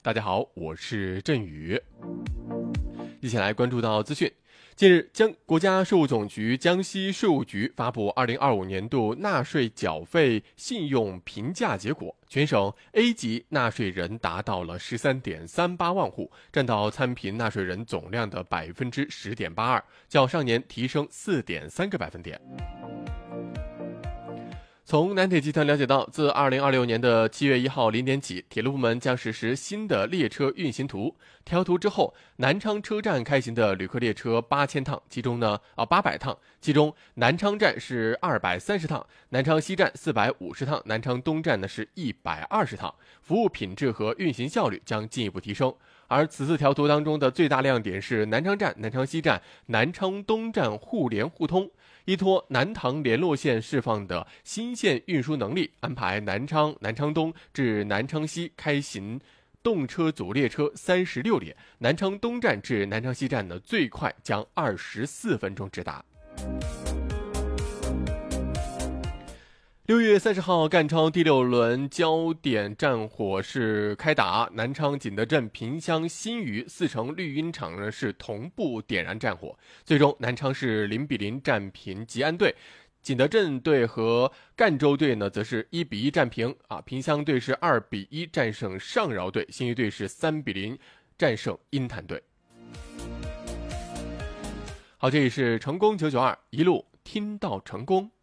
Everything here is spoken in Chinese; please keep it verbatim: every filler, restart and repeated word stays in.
大家好，我是振宇。一起来关注到资讯。近日，江国家税务总局江西税务局发布二零二五年度纳税缴费信用评价结果，全省 A 级纳税人达到了 十三点三八万户，占到参评纳税人总量的 百分之十点八二， 较上年提升 四点三个百分点。从南铁集团了解到，自二零二六年的七月一号零点起，铁路部门将实施新的列车运行图。调图之后，南昌车站开行的旅客列车八千趟，其中呢啊八百趟，其中南昌站是二百三十趟，南昌西站四百五十趟，南昌东站呢是一百二十趟，服务品质和运行效率将进一步提升。而此次调图当中的最大亮点是南昌站、南昌西站、南昌东站互联互通。依托南唐联络线释放的新线运输能力，安排南昌、南昌东至南昌西开行动车组列车三十六列，南昌东站至南昌西站呢最快将二十四分钟直达。六月三十号，赣超第六轮焦点战火是开打，南昌景德镇、萍乡新余四城绿茵场呢是同步点燃战火，最终南昌是零比零战平吉安队，景德镇队和赣州队呢则是一比一战平啊，萍乡队是二比一战胜上饶队，新余队是三比零战胜鹰潭队。好，这里是成功九九二，一路听到成功。